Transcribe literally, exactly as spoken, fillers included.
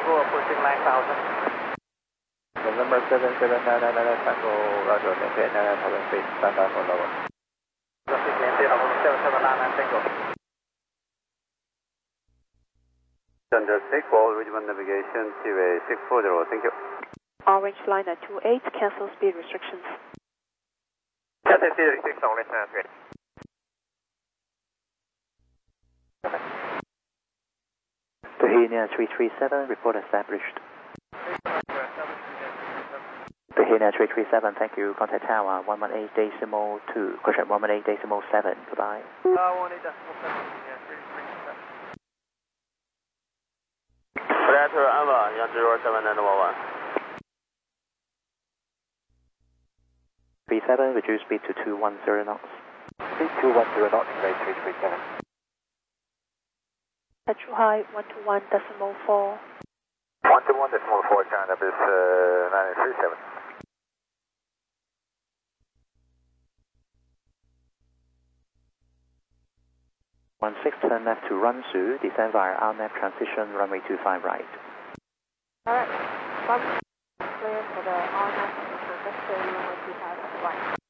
Tango approaching nine thousand. November seven seven nine nine nine Tango, Roger, maintain nine thousand feet, stand by for lower. Traffic maintain November seven seven nine nine Tango. Thunder six, all Ridgeman navigation, Seaway six four zero, thank you. Orange Liner two eight, cancel speed restrictions. Cancel speed restrictions, Orange Liner two eight. Bahia three three seven, report established. Bahia three three seven, thank you. Contact tower one one eight decimal two, question one one eight decimal seven, goodbye. Uh, one eight decimal seven, yeah, three three seven. Predator Alpha, Yang zero seven nine one one. three seven, reduce speed to two one zero knots. Speed two one zero knots, rate three three seven. Petrol high one two one decimal four. one two one decimal four, current up is uh, nine three seven. one six, turn left to Runsu, descend via R N A P transition, runway two five right. Alright, clear for the R N A P transition, runway two five right.